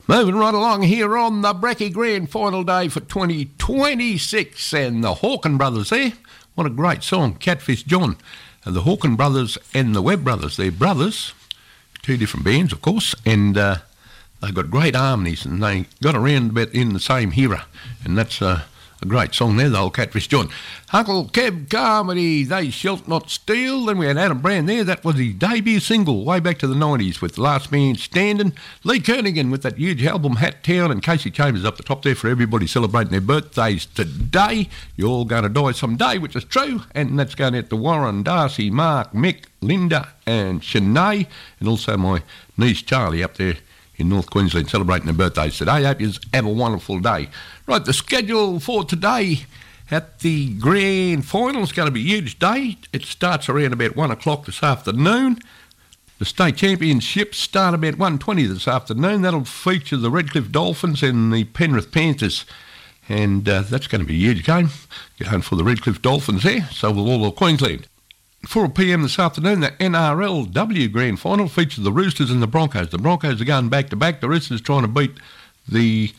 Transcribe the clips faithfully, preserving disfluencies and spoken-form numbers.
Moving right along here on the Brecky Grand Final Day for twenty twenty-six, and the Hawken Brothers there. What a great song, Catfish John. And the Hawken Brothers and the Webb Brothers, they're brothers, two different bands, of course, and uh, they've got great harmonies, and they got around about in the same era, and that's uh, a great song there, the old Catfish John. Uncle Kev Carmody, They Shalt Not Steal. Then we had Adam Brand there. That was his debut single way back to the nineties with Last Man Standing. Lee Kernigan with that huge album Hat Town, and Casey Chambers up the top there for everybody celebrating their birthdays today. You're all going to die someday, which is true, and that's going out to Warren, Darcy, Mark, Mick, Linda and Shanae, and also my niece Charlie up there in North Queensland celebrating their birthdays today. Hope you have a wonderful day. Right, the schedule for today at the grand final is going to be a huge day. It starts around about one o'clock this afternoon. The state championships start about one twenty this afternoon. That'll feature the Redcliffe Dolphins and the Penrith Panthers. And uh, that's going to be a huge game, going for the Redcliffe Dolphins there, so will all of Queensland. four p.m. this afternoon, the N R L W Grand Final features the Roosters and the Broncos. The Broncos are going back-to-back. The Roosters trying to beat the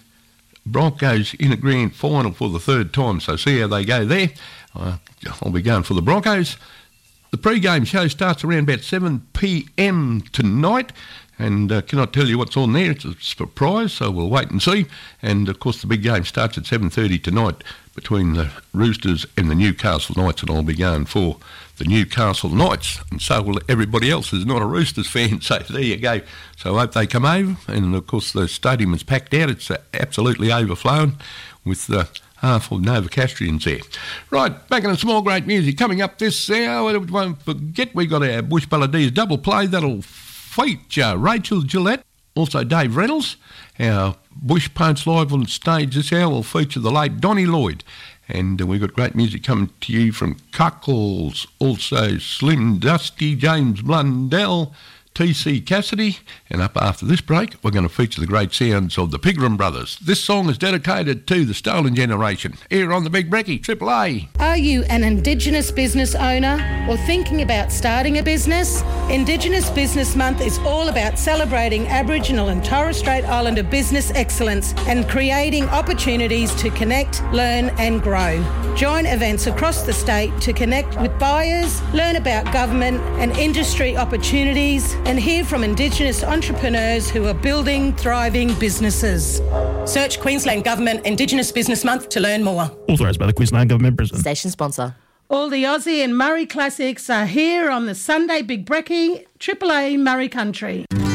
Broncos in a grand final for the third time, so see how they go there. Uh, I'll be going for the Broncos. The pre-game show starts around about seven p.m. tonight, and uh, cannot tell you what's on there. It's a surprise, so we'll wait and see. And, of course, the big game starts at seven thirty tonight between the Roosters and the Newcastle Knights, and I'll be going for the Newcastle Knights, and so will everybody else who's not a Roosters fan, so there you go. So I hope they come over, and of course the stadium is packed out. It's uh, absolutely overflowing with uh, half of Novocastrians there. Right, back in the small great music. Coming up this hour, won't forget we got our Bush Balladees double play. That'll feature Rachel Gillette, also Dave Reynolds. Our Bush Punch live on stage this hour will feature the late Donnie Lloyd. And uh, we've got great music coming to you from Cuckles, also Slim Dusty, James Blundell, T C Cassidy. And up after this break, we're going to feature the great sounds of the Pigram Brothers. This song is dedicated to the Stolen Generation. Here on the Big Brecky, Triple A. Are you an Indigenous business owner or thinking about starting a business? Indigenous Business Month is all about celebrating Aboriginal and Torres Strait Islander business excellence and creating opportunities to connect, learn and grow. Join events across the state to connect with buyers, learn about government and industry opportunities, and hear from Indigenous entrepreneurs who are building thriving businesses. Search Queensland Government Indigenous Business Month to learn more. Authorised by the Queensland Government President. Station sponsor. All the Aussie and Murray classics are here on the Sunday Big Brecky, Triple A Murray Country.